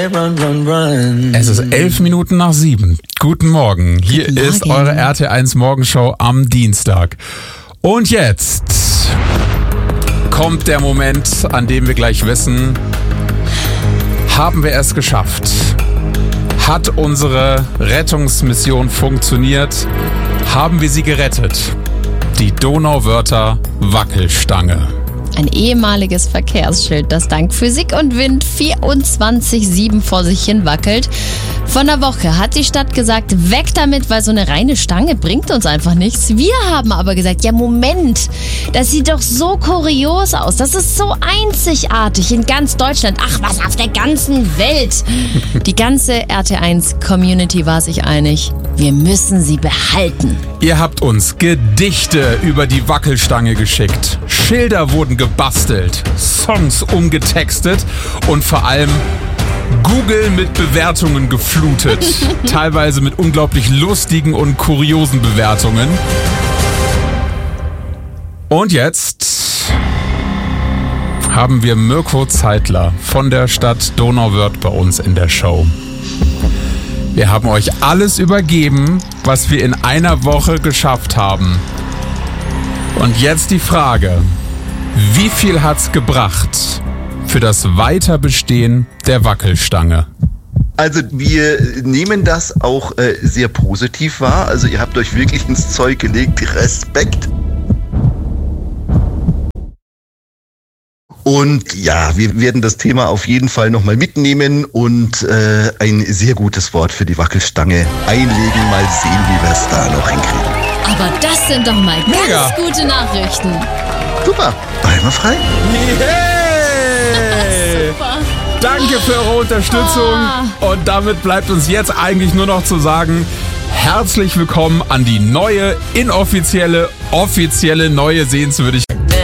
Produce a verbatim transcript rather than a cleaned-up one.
Run, run, run. Es ist elf Minuten nach sieben. Guten Morgen. Hier Guten Morgen. ist eure R T eins Morgenshow am Dienstag. Und jetzt kommt der Moment, an dem wir gleich wissen, haben wir es geschafft? Hat unsere Rettungsmission funktioniert? Haben wir sie gerettet? Die Donauwörther Wackelstange. Ein ehemaliges Verkehrsschild, das dank Physik und Wind vierundzwanzig sieben vor sich hin wackelt. Vor einer Woche hat die Stadt gesagt, weg damit, weil so eine reine Stange bringt uns einfach nichts. Wir haben aber gesagt, ja Moment, das sieht doch so kurios aus. Das ist so einzigartig in ganz Deutschland. Ach, was auf der ganzen Welt. Die ganze R T eins Community war sich einig, wir müssen sie behalten. Ihr habt uns Gedichte über die Wackelstange geschickt. Schilder wurden gebastelt, Songs umgetextet und vor allem Google mit Bewertungen geflutet. Teilweise mit unglaublich lustigen und kuriosen Bewertungen. Und jetzt haben wir Mirko Zeitler von der Stadt Donauwörth bei uns in der Show. Wir haben euch alles übergeben, was wir in einer Woche geschafft haben. Und jetzt die Frage, wie viel hat's gebracht für das Weiterbestehen der Wackelstange? Also wir nehmen das auch äh, sehr positiv wahr. Also ihr habt euch wirklich ins Zeug gelegt. Respekt. Und ja, wir werden das Thema auf jeden Fall nochmal mitnehmen und äh, ein sehr gutes Wort für die Wackelstange einlegen. Mal sehen, wie wir es da noch hinkriegen. Aber das sind doch mal ganz Mega. gute Nachrichten. Super, einwandfrei. Hey! Super. Danke für eure Unterstützung. Und damit bleibt uns jetzt eigentlich nur noch zu sagen, herzlich willkommen an die neue, inoffizielle, offizielle neue Sehenswürdigkeit.